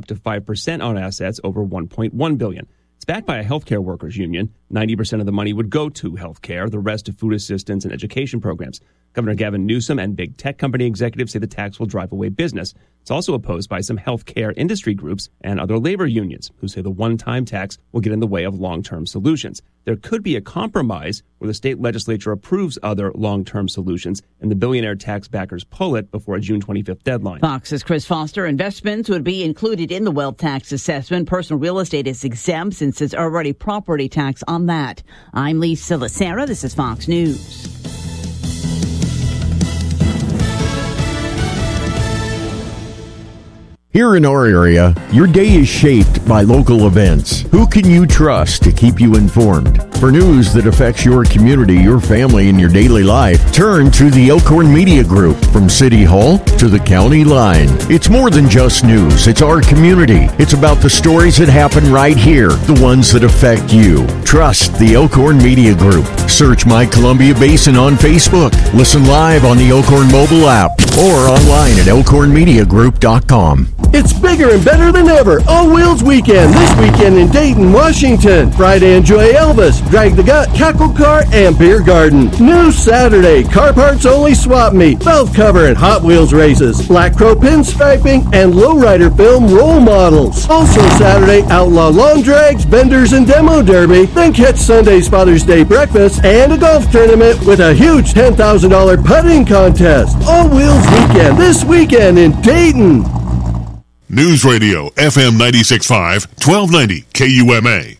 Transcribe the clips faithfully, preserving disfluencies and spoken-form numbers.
to five percent on assets over one point one billion dollars. It's backed by a healthcare workers union. ninety percent of the money would go to healthcare, the rest to food assistance and education programs. Governor Gavin Newsom and big tech company executives say the tax will drive away business. It's also opposed by some healthcare industry groups and other labor unions who say the one-time tax will get in the way of long-term solutions. There could be a compromise where the state legislature approves other long-term solutions and the billionaire tax backers pull it before a June twenty-fifth deadline. Fox's Chris Foster. Investments would be included in the wealth tax assessment. Personal real estate is exempt since there's already property tax on that. I'm Lisa Lacera. This is Fox News. Here in our area, your day is shaped by local events. Who can you trust to keep you informed? For news that affects your community, your family, and your daily life, turn to the Elkhorn Media Group. From City Hall to the county line. It's more than just news. It's our community. It's about the stories that happen right here, the ones that affect you. Trust the Elkhorn Media Group. Search My Columbia Basin on Facebook. Listen live on the Elkhorn mobile app or online at elkhorn media group dot com. It's bigger and better than ever. All Wheels Weekend. This weekend in Dayton, Washington. Friday, enjoy Elvis, Drag the Gut, Tackle Car, and Beer Garden. New Saturday, car parts only swap meet, valve cover and Hot Wheels races, Black Crow pinstriping, and lowrider film role models. Also Saturday, outlaw lawn drags, vendors, and demo derby. Then catch Sunday's Father's Day breakfast and a golf tournament with a huge ten thousand dollars putting contest. All Wheels Weekend. This weekend in Dayton. News Radio, F M ninety-six point five, twelve ninety K U M A.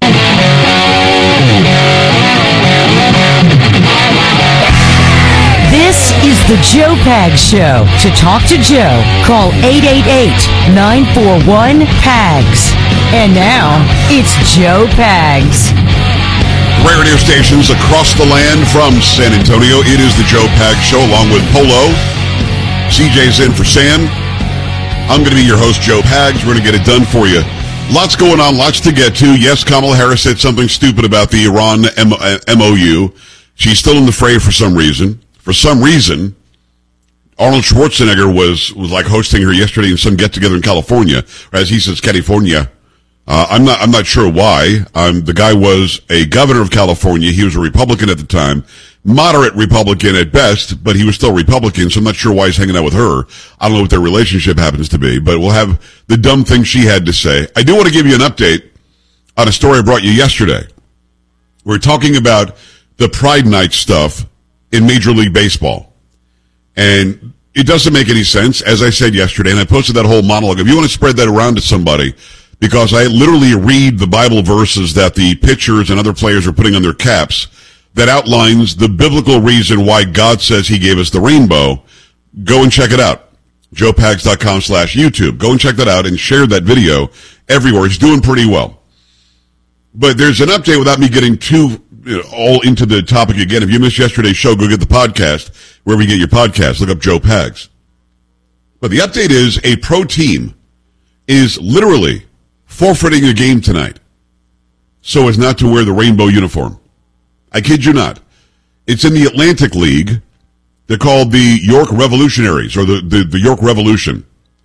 This is the Joe Pags Show. To talk to Joe, call eight eight eight, nine four one, P A G S. And now, it's Joe Pags. Radio stations across the land from San Antonio. It is the Joe Pags Show along with Polo. C J's in for Sam. I'm going to be your host, Joe Pags. We're going to get it done for you. Lots going on, lots to get to. Yes, Kamala Harris said something stupid about the Iran M O U. She's still in the fray for some reason. For some reason, Arnold Schwarzenegger was, was like hosting her yesterday in some get-together in California, or as he says, California. Uh, I'm not, I'm not sure why. Um, the guy was a governor of California. He was a Republican at the time. Moderate Republican at best, but he was still Republican, so I'm not sure why he's hanging out with her. I don't know what their relationship happens to be, but we'll have the dumb thing she had to say. I do want to give you an update on a story I brought you yesterday. We're talking about the Pride Night stuff in Major League Baseball. And it doesn't make any sense, as I said yesterday, and I posted that whole monologue. If you want to spread that around to somebody, because I literally read the Bible verses that the pitchers and other players are putting on their caps that outlines the biblical reason why God says he gave us the rainbow. Go and check it out. joe pags dot com slash YouTube. Go and check that out and share that video everywhere. It's doing pretty well. But there's an update without me getting too you know, all into the topic again. If you missed yesterday's show, go get the podcast wherever you get your podcast. Look up Joe Pags. But the update is a pro team is literally forfeiting a game tonight so as not to wear the rainbow uniform. I kid you not. It's in the Atlantic League. They're called the York Revolutionaries, or the, the, the York Revolution.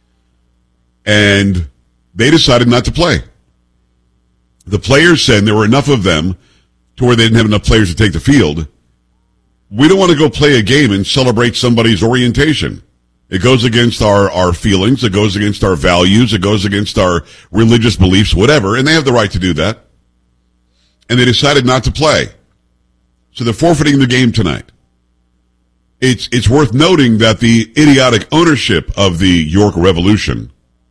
And they decided not to play. The players said there were enough of them to where they didn't have enough players to take the field. We don't want to go play a game and celebrate somebody's orientation. It goes against our, our feelings. It goes against our values. It goes against our religious beliefs, whatever. And they have the right to do that. And they decided not to play. So they're forfeiting the game tonight. It's, it's worth noting that the idiotic ownership of the York Revolution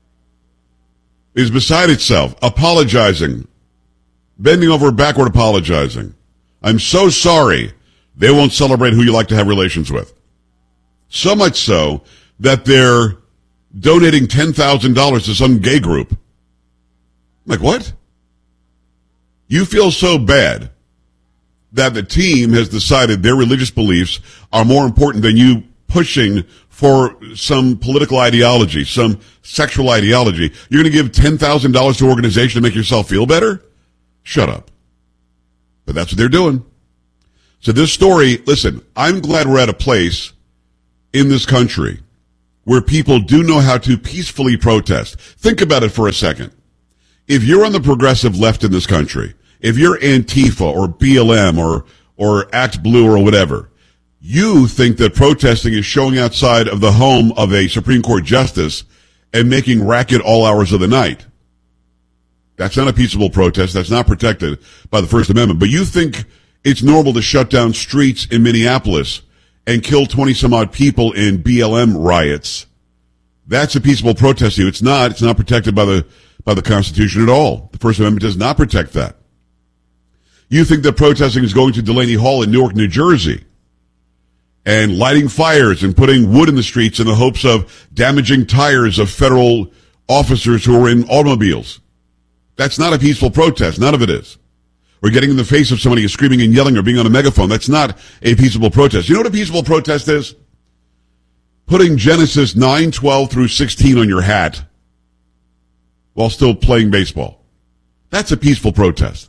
is beside itself, apologizing, bending over backward apologizing. I'm so sorry. They won't celebrate who you like to have relations with. So much so that they're donating ten thousand dollars to some gay group. I'm like, what? You feel so bad that the team has decided their religious beliefs are more important than you pushing for some political ideology, some sexual ideology. You're going to give ten thousand dollars to an organization to make yourself feel better? Shut up. But that's what they're doing. So this story, listen, I'm glad we're at a place in this country where people do know how to peacefully protest. Think about it for a second. If you're on the progressive left in this country, if you're Antifa or B L M or, or Act Blue or whatever, you think that protesting is showing outside of the home of a Supreme Court justice and making racket all hours of the night. That's not a peaceable protest. That's not protected by the First Amendment. But you think it's normal to shut down streets in Minneapolis and kill twenty some odd people in B L M riots. That's a peaceable protest. It's not. It's not protected by the, by the Constitution at all. The First Amendment does not protect that. You think that protesting is going to Delaney Hall in Newark, New Jersey and lighting fires and putting wood in the streets in the hopes of damaging tires of federal officers who are in automobiles. That's not a peaceful protest. None of it is. Or getting in the face of somebody who's screaming and yelling or being on a megaphone. That's not a peaceable protest. You know what a peaceable protest is? Putting Genesis nine, twelve through sixteen on your hat while still playing baseball. That's a peaceful protest.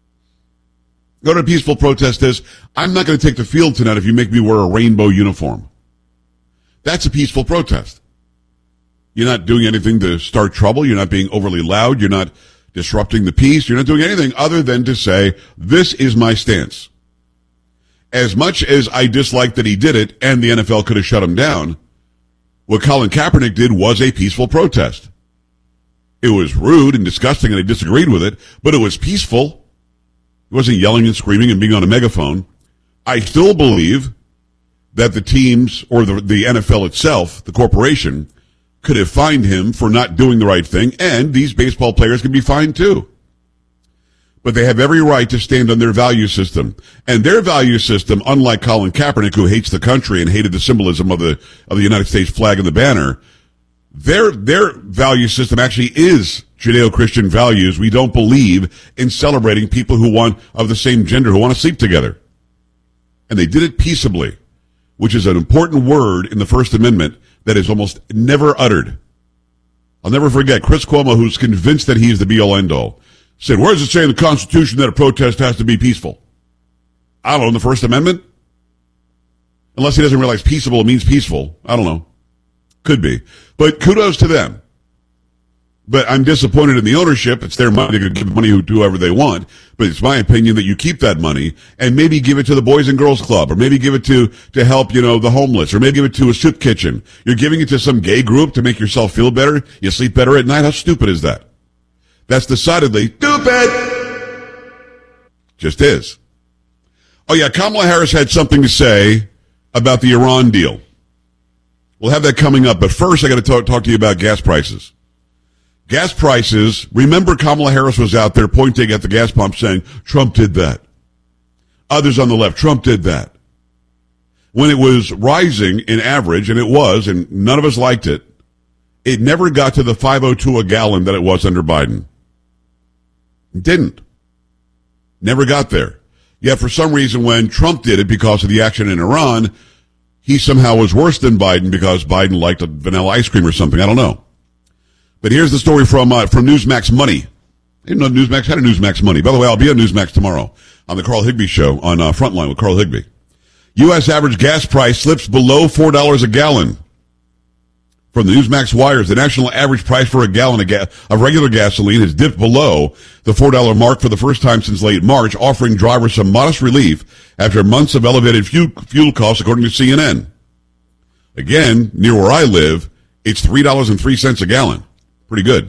You know what a peaceful protest is? I'm not going to take the field tonight if you make me wear a rainbow uniform. That's a peaceful protest. You're not doing anything to start trouble. You're not being overly loud. You're not disrupting the peace. You're not doing anything other than to say, this is my stance. As much as I dislike that he did it and the N F L could have shut him down, what Colin Kaepernick did was a peaceful protest. It was rude and disgusting and I disagreed with it, but it was peaceful. He wasn't yelling and screaming and being on a megaphone. I still believe that the teams or the, the N F L itself, the corporation, could have fined him for not doing the right thing, and these baseball players could be fined too. But they have every right to stand on their value system. And their value system, unlike Colin Kaepernick, who hates the country and hated the symbolism of the of the United States flag and the banner, their their value system actually is Judeo-Christian values. We don't believe in celebrating people who want of the same gender who want to sleep together. And they did it peaceably, which is an important word in the First Amendment that is almost never uttered. I'll never forget Chris Cuomo, who's convinced that he's the be-all, end-all, said, where does it say in the Constitution that a protest has to be peaceful? I don't know, in the First Amendment? Unless he doesn't realize peaceable means peaceful. I don't know. Could be. But kudos to them. But I'm disappointed in the ownership. It's their money. They can give money to whoever they want. But it's my opinion that you keep that money and maybe give it to the Boys and Girls Club, or maybe give it to, to help, you know, the homeless, or maybe give it to a soup kitchen. You're giving it to some gay group to make yourself feel better. You sleep better at night. How stupid is that? That's decidedly stupid. Just is. Oh yeah, Kamala Harris had something to say about the Iran deal. We'll have that coming up. But first, I got to talk, talk to you about gas prices. Gas prices, remember Kamala Harris was out there pointing at the gas pump saying, Trump did that. Others on the left, Trump did that. When it was rising in average, and it was, and none of us liked it, it never got to the five oh two a gallon that it was under Biden. It didn't. Never got there. Yet for some reason when Trump did it because of the action in Iran, he somehow was worse than Biden because Biden liked a vanilla ice cream or something. I don't know. But here's the story from uh, from Newsmax Money. I didn't know Newsmax had a Newsmax Money. By the way, I'll be on Newsmax tomorrow on the Carl Higbie Show on uh, Frontline with Carl Higbie. U S average gas price slips below four dollars a gallon. From the Newsmax wires, the national average price for a gallon of, ga- of regular gasoline has dipped below the four dollars mark for the first time since late March, offering drivers some modest relief after months of elevated fuel, fuel costs, according to C N N. Again, near where I live, it's three dollars and three cents a gallon. Pretty good.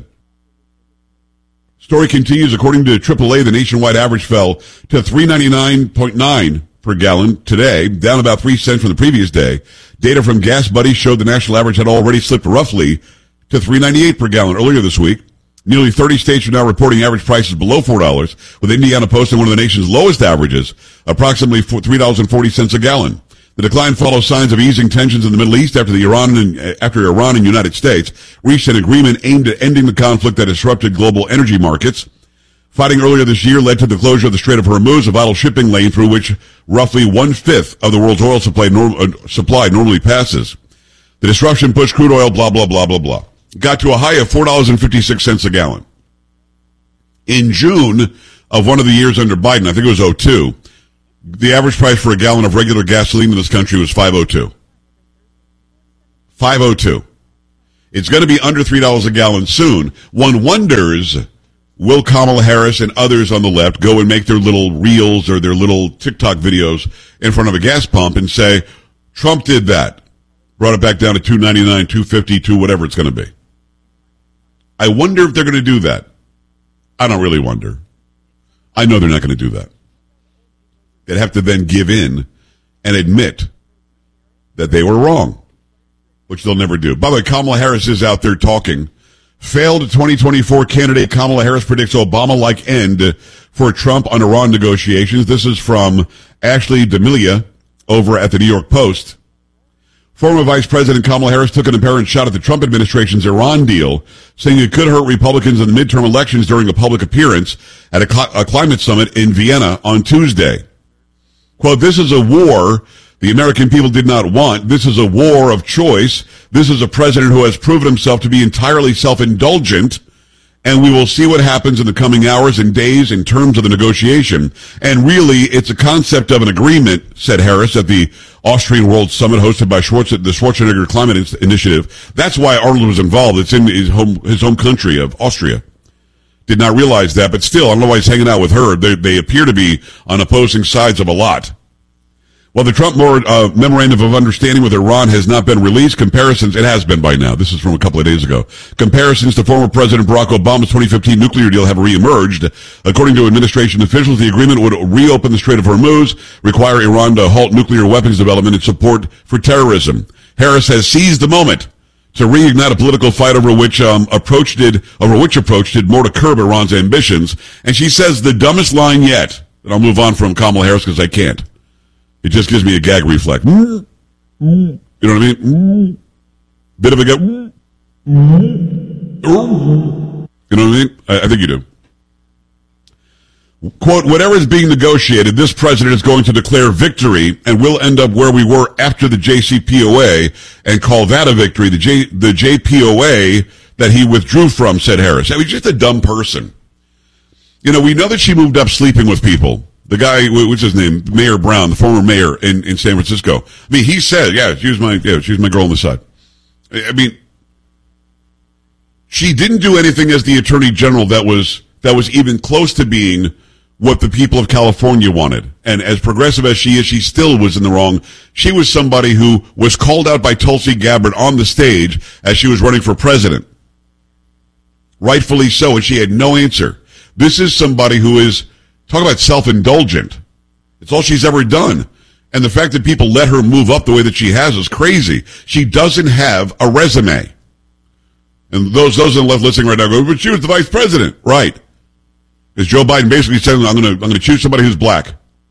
Story continues. According to triple A, the nationwide average fell to three ninety-nine point nine per gallon today, down about three cents from the previous day. Data from Gas Buddy showed the national average had already slipped roughly to three ninety-eight per gallon earlier this week. Nearly thirty states are now reporting average prices below four dollars, with Indiana posting one of the nation's lowest averages, approximately three dollars and forty cents a gallon. The decline follows signs of easing tensions in the Middle East after the Iran and, after Iran and United States reached an agreement aimed at ending the conflict that disrupted global energy markets. Fighting earlier this year led to the closure of the Strait of Hormuz, a vital shipping lane through which roughly one-fifth of the world's oil supply, norm, uh, supply normally passes. The disruption pushed crude oil, blah, blah, blah, blah, blah. Got to a high of four dollars and fifty-six cents a gallon. In June of one of the years under Biden, I think it was oh two, the average price for a gallon of regular gasoline in this country was five oh two. five oh two. It's going to be under three dollars a gallon soon. One wonders, will Kamala Harris and others on the left go and make their little reels or their little TikTok videos in front of a gas pump and say, Trump did that, brought it back down to two ninety-nine, two fifty, two whatever it's going to be. I wonder if they're going to do that. I don't really wonder. I know they're not going to do that. They'd have to then give in and admit that they were wrong, which they'll never do. By the way, Kamala Harris is out there talking. Failed twenty twenty-four candidate Kamala Harris predicts Obama-like end for Trump on Iran negotiations. This is from Ashley D'Amelia over at the New York Post. Former Vice President Kamala Harris took an apparent shot at the Trump administration's Iran deal, saying it could hurt Republicans in the midterm elections during a public appearance at a, cl- a climate summit in Vienna on Tuesday. Quote, this is a war the American people did not want. This is a war of choice. This is a president who has proven himself to be entirely self-indulgent, and we will see what happens in the coming hours and days in terms of the negotiation. And really, it's a concept of an agreement, said Harris at the Austrian World Summit hosted by Schwarz- the Schwarzenegger Climate Initiative. That's why Arnold was involved. It's in his home, his home country of Austria. Did not realize that, but still, I don't know why he's hanging out with her. They, they appear to be on opposing sides of a lot. While the Trump uh, memorandum of understanding with Iran has not been released, comparisons, it has been by now. This is from a couple of days ago. Comparisons to former President Barack Obama's twenty fifteen nuclear deal have reemerged. According to administration officials, the agreement would reopen the Strait of Hormuz, require Iran to halt nuclear weapons development and support for terrorism. Harris has seized the moment to reignite a political fight over which um, approach did over which approach did more to curb Iran's ambitions. And she says the dumbest line yet. And I'll move on from Kamala Harris because I can't. It just gives me a gag reflex. You know what I mean? Bit of a gag. You know what I mean? I, I think you do. Quote, whatever is being negotiated, this president is going to declare victory and we'll end up where we were after the J C P O A and call that a victory. The J, the J P O A that he withdrew from, said Harris. I mean, just a dumb person. You know, we know that she moved up sleeping with people. The guy, what's his name? Mayor Brown, the former mayor in, in San Francisco. I mean, he said, yeah, she was my, yeah, she was my girl on the side. I mean, she didn't do anything as the attorney general that was, that was even close to being what the people of California wanted. And as progressive as she is, she still was in the wrong. She was somebody who was called out by Tulsi Gabbard on the stage as she was running for president. Rightfully so, and she had no answer. This is somebody who is, talk about self-indulgent. It's all she's ever done. And the fact that people let her move up the way that she has is crazy. She doesn't have a resume. And those those on the left listening right now go, but she was the vice president. Right. Because Joe Biden basically said, I'm going to I'm going to choose somebody who's black.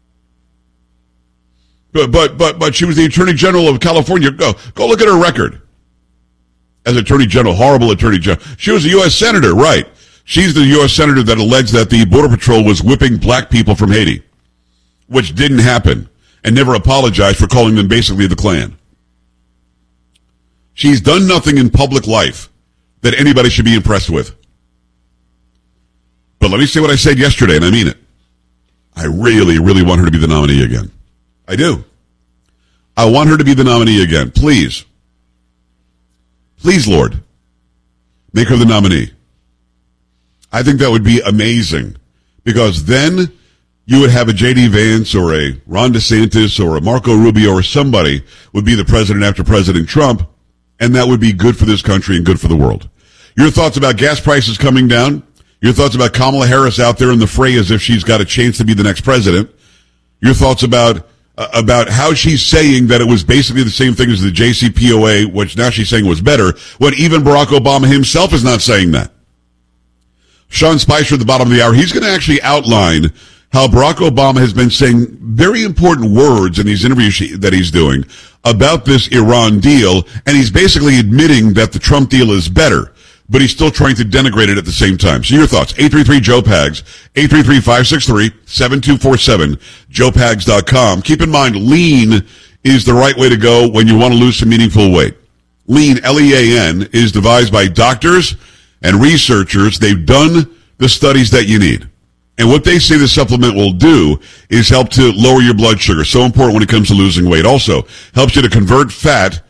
But but but but she was the Attorney General of California. Go go look at her record. As Attorney General, horrible Attorney General. She was a U S Senator, right. She's the U S Senator that alleged that the Border Patrol was whipping black people from Haiti, which didn't happen, and never apologized for calling them basically the Klan. She's done nothing in public life that anybody should be impressed with. But let me say what I said yesterday, and I mean it. I really, really want her to be the nominee again. I do. I want her to be the nominee again. Please. Please, Lord, make her the nominee. I think that would be amazing, because then you would have a J D Vance or a Ron DeSantis or a Marco Rubio or somebody would be the president after President Trump, and that would be good for this country and good for the world. Your thoughts about gas prices coming down? Your thoughts about Kamala Harris out there in the fray as if she's got a chance to be the next president? Your thoughts about uh, about how she's saying that it was basically the same thing as the J C P O A, which now she's saying was better, when even Barack Obama himself is not saying that. Sean Spicer at the bottom of the hour, he's going to actually outline how Barack Obama has been saying very important words in these interviews that he's doing about this Iran deal, and he's basically admitting that the Trump deal is better, but he's still trying to denigrate it at the same time. So your thoughts, eight three three, Joe Pags, eight three three, five six three, seven two four seven, joe pags dot com. Keep in mind, lean is the right way to go when you want to lose some meaningful weight. Lean, L E A N, is devised by doctors and researchers. They've done the studies that you need. And what they say the supplement will do is help to lower your blood sugar. So important when it comes to losing weight. Also, helps you to convert fat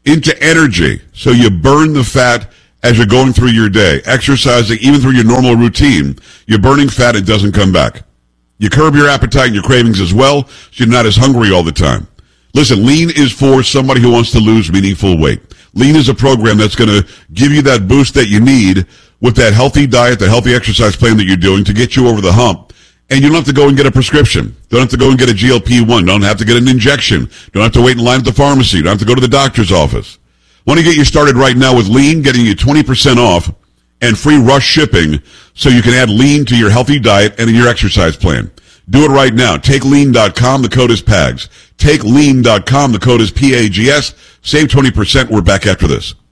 into energy. So you burn the fat as you're going through your day. Exercising, even through your normal routine, you're burning fat, it doesn't come back. You curb your appetite and your cravings as well, so you're not as hungry all the time. Listen, Lean is for somebody who wants to lose meaningful weight. Lean is a program that's going to give you that boost that you need with that healthy diet, the healthy exercise plan that you're doing to get you over the hump. And you don't have to go and get a prescription. Don't have to go and get a G L P one. Don't have to get an injection. Don't have to wait in line at the pharmacy. Don't have to go to the doctor's office. Want to get you started right now with Lean, getting you twenty percent off and free rush shipping so you can add Lean to your healthy diet and your exercise plan. Do it right now. Take lean dot com. The code is P A G S. Take lean dot com. The code is P A G S. Save twenty percent. We're back after this.